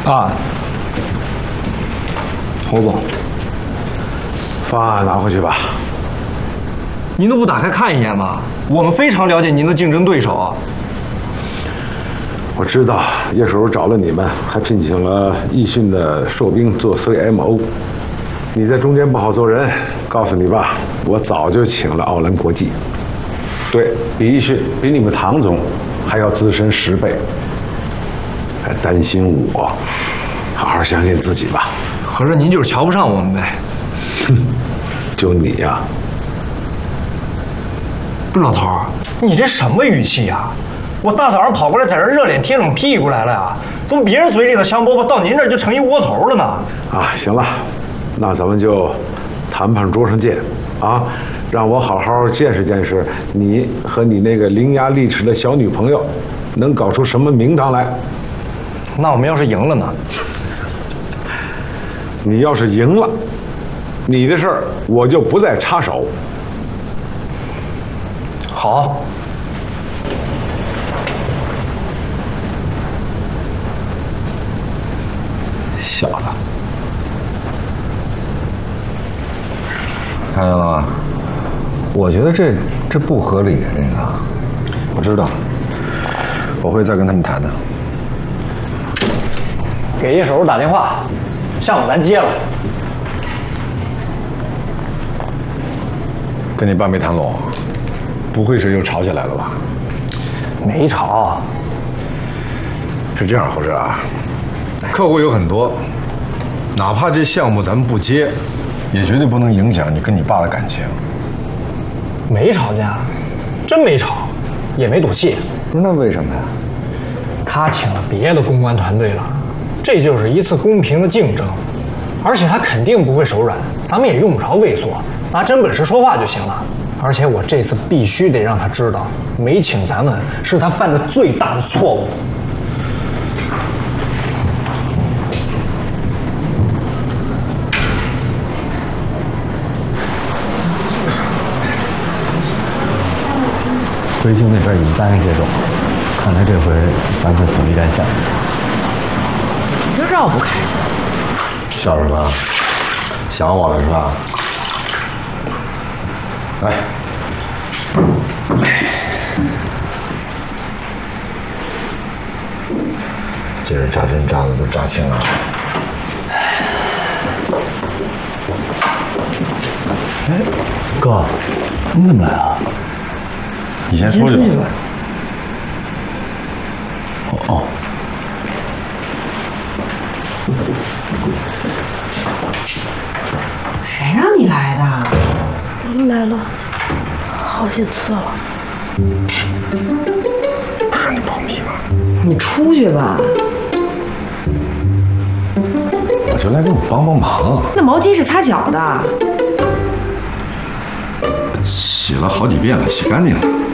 啊，侯总， 方案拿回去吧。 您都不打开看一眼吗？我们非常了解您的竞争对手啊。 我知道叶守找了你们，还聘请了易迅的硕兵做 CMO。你在中间不好做人，告诉你吧，我早就请了奥兰国际，对比易迅，比你们唐总还要资深10倍，还担心我，好好相信自己吧。 合着您就是瞧不上我们呗？ 哼，就你呀。 不是老头儿，你这什么语气呀？我大早上跑过来，在这热脸贴冷屁股来了呀？怎么别人嘴里的香饽饽到您这儿就成一窝头了呢？ 啊，行了，那咱们就谈判桌上见啊！让我好好见识见识你和你那个伶牙俐齿的小女朋友能搞出什么名堂来。 那我们要是赢了呢？ 你要是赢了，你的事儿我就不再插手。 好。 小子，看见了吗？我觉得这不合理，这个我知道，我会再跟他们谈的。 给叶守打电话，项目咱接了。 跟你爸没谈拢，不会是又吵起来了吧？ 没吵。 是这样，侯志啊，客户有很多，哪怕这项目咱们不接，也绝对不能影响你跟你爸的感情。 没吵架，真没吵，也没赌气。 不是那为什么呀？ 他请了别的公关团队了，这就是一次公平的竞争，而且他肯定不会手软，咱们也用不着畏缩，拿真本事说话就行了。而且我这次必须得让他知道，没请咱们是他犯的最大的错误。 回京那边已经答应接种，看来这回咱可主力占下。 你就绕不开。 笑什么？想我了是吧？来，今儿扎针扎的都扎青了。 哎，哥，你怎么来了？ 你先出去吧。 哦。 谁让你来的？ 我来了，好些次了。 不是让你保密吗？ 你出去吧。 我就来给你帮帮忙。 那毛巾是擦脚的。 洗了好几遍了，洗干净了。